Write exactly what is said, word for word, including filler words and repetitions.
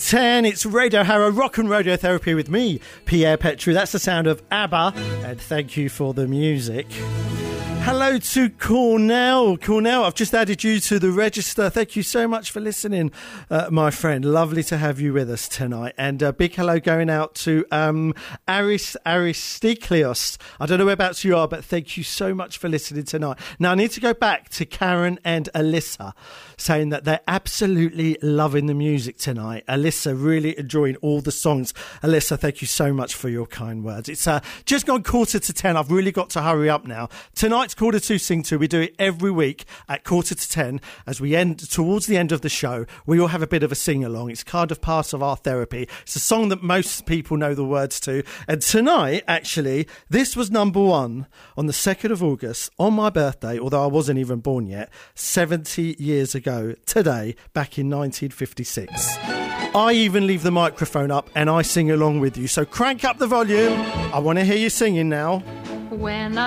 ten, it's Radio Harrow, Rock and Radiotherapy with me, Pierre Petru. That's the sound of ABBA, and thank you for the music. Hello to Cornell. Cornell, I've just added you to the register. Thank you so much for listening, uh, my friend. Lovely to have you with us tonight. And a big hello going out to um, Aris Aristiklios. I don't know whereabouts you are, but thank you so much for listening tonight. Now, I need to go back to Karen and Alyssa, saying that they're absolutely loving the music tonight. Alyssa really enjoying all the songs. Alyssa, thank you so much for your kind words. It's uh, just gone quarter to ten. I've really got to hurry up now. Tonight's Quarter to Sing To. We do it every week at quarter to ten. As we end towards the end of the show, we all have a bit of a sing-along. It's kind of part of our therapy. It's a song that most people know the words to. And tonight, actually, this was number one on the second of August, on my birthday, although I wasn't even born yet, seventy years ago today, back in nineteen fifty-six. I even leave the microphone up and I sing along with you. So crank up the volume. I want to hear you singing now. When I